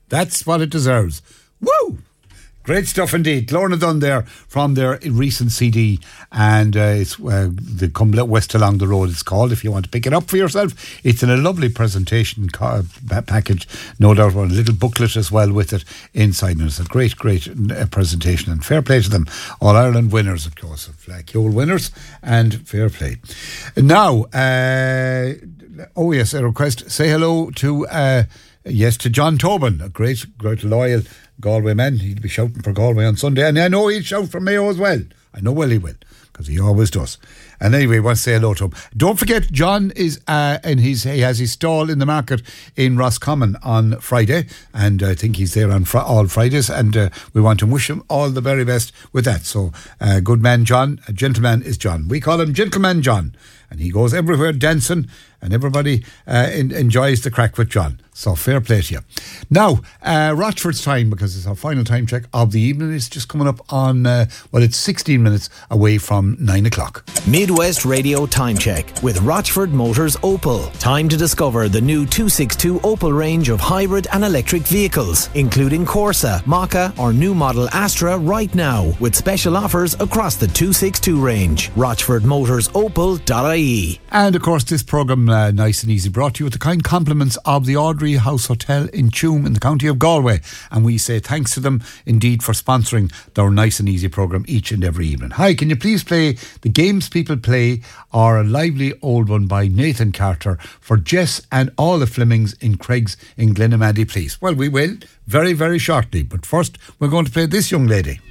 That's what it deserves. Woo! Great stuff indeed. Lorna Dunn there from their recent CD, and it's the Come West Along the Road it's called. If you want to pick it up for yourself, it's in a lovely presentation package, no doubt, a little booklet as well with it inside, and it's a great presentation, and fair play to them. All Ireland winners, of course, Fleadh winners, and fair play. Now, a request, say hello to to John Tobin, a great loyal Galway man. He'll be shouting for Galway on Sunday, and I know he'll shout for Mayo as well. I know well he will, because he always does. And anyway, I want to say hello to him. Don't forget, John is he has his stall in the market in Roscommon on Friday, and I think he's there on all Fridays, and we want to wish him all the very best with that. So, good man John, a gentleman is John. We call him Gentleman John, and he goes everywhere dancing, and everybody enjoys the crack with John. So fair play to you. Now, Rochford's time, because it's our final time check of the evening, is just coming up on, it's 16 minutes away from 9 o'clock. Midwest Radio Time Check with Rochford Motors Opel. Time to discover the new 262 Opel range of hybrid and electric vehicles, including Corsa, Maka or new model Astra right now, with special offers across the 262 range. RochfordMotorsOpel.ie. And of course, this programme, nice and easy, brought to you with the kind compliments of the Audrey House Hotel in Tuam in the county of Galway, and we say thanks to them indeed for sponsoring our nice and easy programme each and every evening. Hi, can you please play The Games People Play, or a lively old one by Nathan Carter for Jess and all the Flemings in Craigs in Glenamaddy, please? Well, we will very, very shortly, but first we're going to play this young lady.